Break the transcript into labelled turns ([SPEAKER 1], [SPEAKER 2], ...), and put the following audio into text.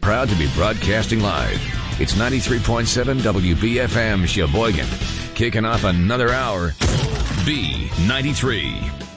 [SPEAKER 1] Proud to be broadcasting live. It's 93.7 WBFM Sheboygan. Kicking off another hour. B93.